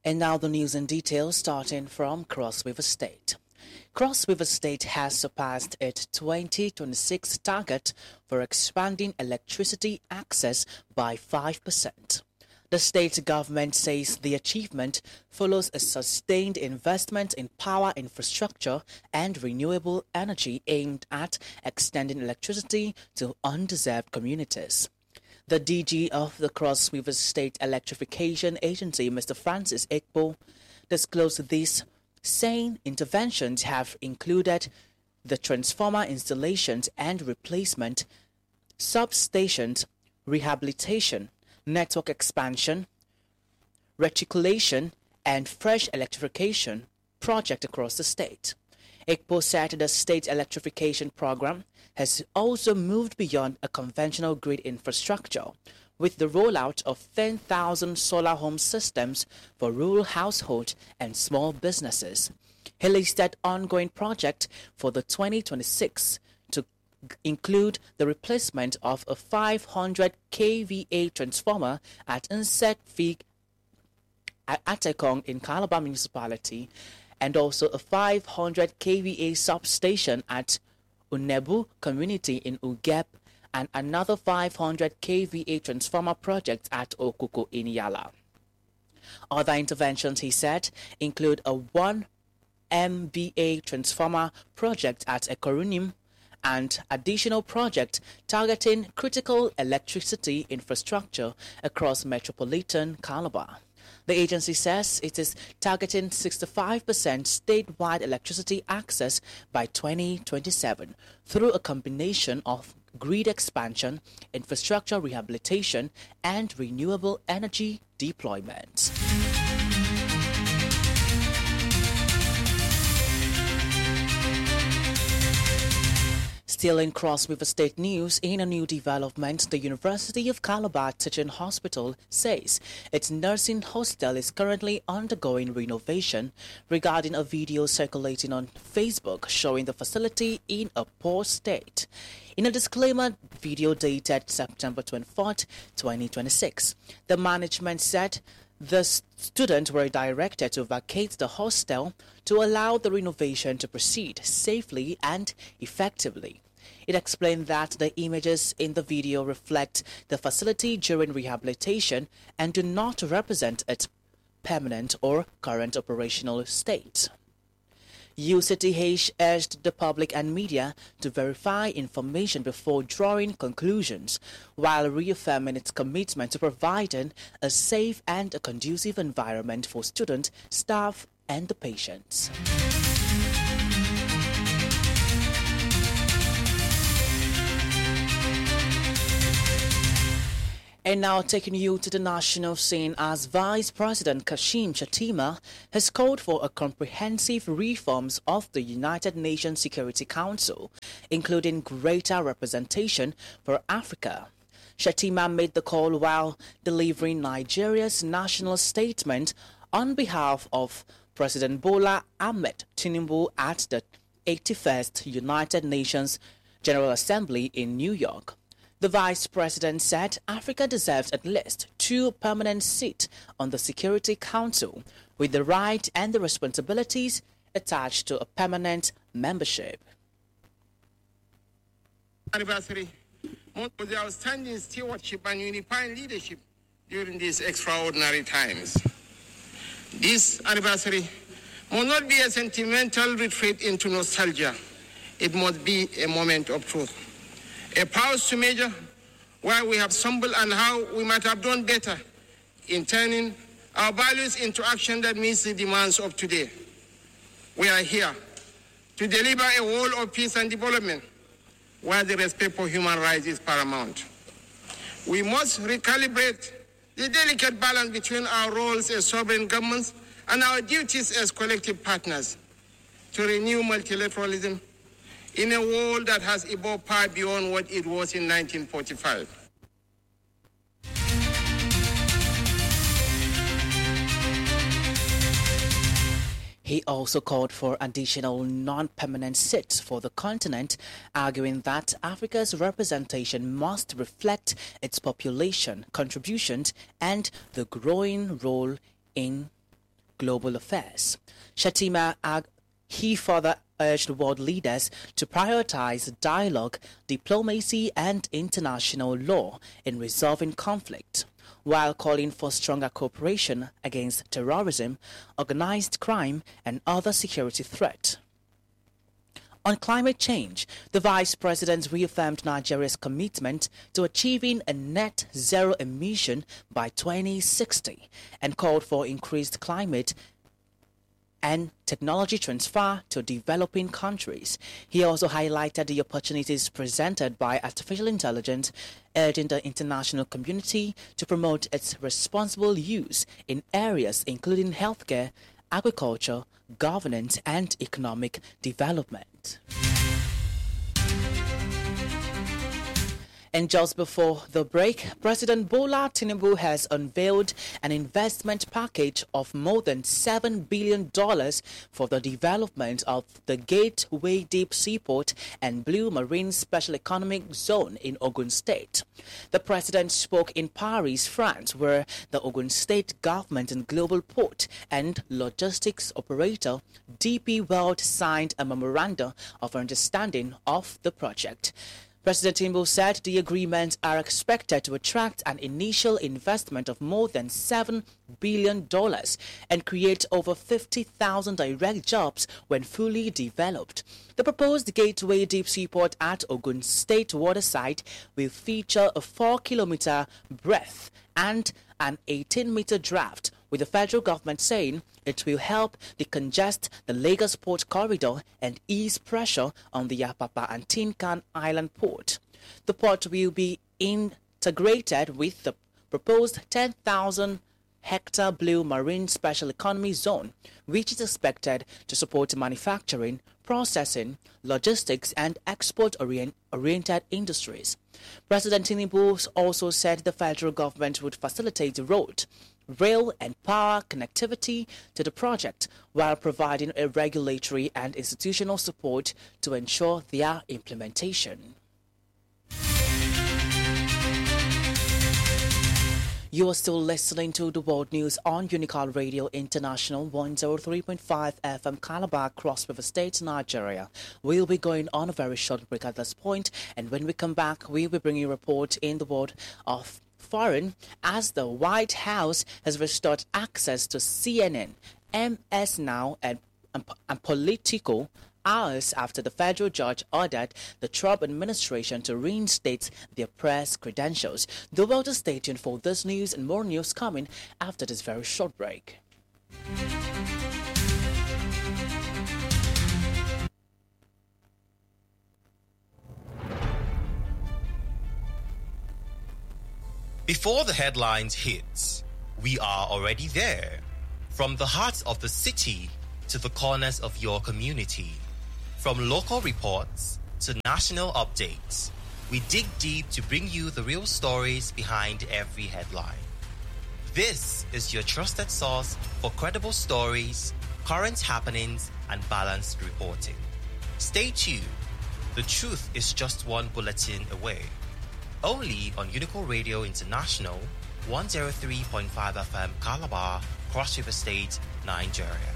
And now the news in detail, starting from Cross River State. Cross River State has surpassed its 2026 target for expanding electricity access by 5%. The state government says the achievement follows a sustained investment in power infrastructure and renewable energy aimed at extending electricity to undeserved communities. The DG of the Cross River State Electrification Agency, Mr. Francis Ekpo, disclosed this, saying interventions have included the transformer installations and replacement, substations, rehabilitation, network expansion, reticulation, and fresh electrification project across the state. Ekpo said the state electrification program has also moved beyond a conventional grid infrastructure, with the rollout of 10,000 solar home systems for rural households and small businesses. He listed ongoing projects for the 2026 to include the replacement of a 500 kVA transformer at Insect Fig at Atekong in Calabar Municipality, and also a 500 kVA substation at Unebu Community in Ugep, and another 500 kVA transformer project at Okuko in Yala. Other interventions, he said, include a 1 MVA transformer project at Ekorunim and additional projects targeting critical electricity infrastructure across metropolitan Calabar. The agency says it is targeting 65% statewide electricity access by 2027 through a combination of grid expansion, infrastructure rehabilitation, and renewable energy deployment. Still in Cross River State news, in a new development, the University of Calabar Teaching Hospital says its nursing hostel is currently undergoing renovation regarding a video circulating on Facebook showing the facility in a poor state. In a disclaimer video dated September 24, 2026, the management said the students were directed to vacate the hostel to allow the renovation to proceed safely and effectively. It explained that the images in the video reflect the facility during rehabilitation and do not represent its permanent or current operational state. UCTH urged the public and media to verify information before drawing conclusions, while reaffirming its commitment to providing a safe and a conducive environment for students, staff, and the patients. And now taking you to the national scene, as Vice President Kashim Shettima has called for a comprehensive reforms of the United Nations Security Council, including greater representation for Africa. Shettima made the call while delivering Nigeria's national statement on behalf of President Bola Ahmed Tinubu at the 81st United Nations General Assembly in New York. The Vice President said Africa deserves at least 2 permanent seats on the Security Council, with the right and the responsibilities attached to a permanent membership. Anniversary for the outstanding stewardship and unifying leadership during these extraordinary times. This anniversary must not be a sentimental retreat into nostalgia. It must be a moment of truth. A pause to measure where we have stumbled and how we might have done better in turning our values into action that meets the demands of today. We are here to deliver a world of peace and development where the respect for human rights is paramount. We must recalibrate the delicate balance between our roles as sovereign governments and our duties as collective partners to renew multilateralism in a world that has evolved far beyond what it was in 1945. He also called for additional non-permanent seats for the continent, arguing that Africa's representation must reflect its population, contributions, and the growing role in global affairs. He further urged world leaders to prioritize dialogue, diplomacy, and international law in resolving conflict, while calling for stronger cooperation against terrorism, organized crime, and other security threats. On climate change, the Vice President reaffirmed Nigeria's commitment to achieving a net zero emission by 2060 and called for increased climate and technology transfer to developing countries. He also highlighted the opportunities presented by artificial intelligence, urging the international community to promote its responsible use in areas including healthcare, agriculture, governance, and economic development. And just before the break, President Bola Tinubu has unveiled an investment package of more than $7 billion for the development of the Gateway Deep Seaport and Blue Marine Special Economic Zone in Ogun State. The president spoke in Paris, France, where the Ogun State government and global port and logistics operator DP World signed a memorandum of understanding of the project. President Tinubu said the agreements are expected to attract an initial investment of more than $7 billion and create over 50,000 direct jobs when fully developed. The proposed Gateway Deep Seaport at Ogun State waterside will feature a 4-kilometer breadth and an 18-meter draft, with the federal government saying it will help decongest the Lagos Port Corridor and ease pressure on the Apapa and Tinkan Island port. The port will be integrated with the proposed 10,000-hectare Blue Marine Special Economy Zone, which is expected to support manufacturing, processing, logistics, and export-oriented industries. President Tinubu also said the federal government would facilitate road, rail, and power connectivity to the project while providing a regulatory and institutional support to ensure their implementation. You are still listening to the World News on Unical Radio International 103.5 FM Calabar, Cross River State, Nigeria. We'll be going on a very short break at this point, and when we come back, we'll be bringing a report in the world of foreign as the White House has restored access to CNN, MS Now, and Politico hours after the federal judge ordered the Trump administration to reinstate their press credentials. The world is stay tuned for this news and more news coming after this very short break. Before the headlines hit, we are already there. From the heart of the city to the corners of your community. From local reports to national updates, we dig deep to bring you the real stories behind every headline. This is your trusted source for credible stories, current happenings, and balanced reporting. Stay tuned. The truth is just one bulletin away. Only on Unical Radio International, 103.5 FM Calabar, Cross River State, Nigeria.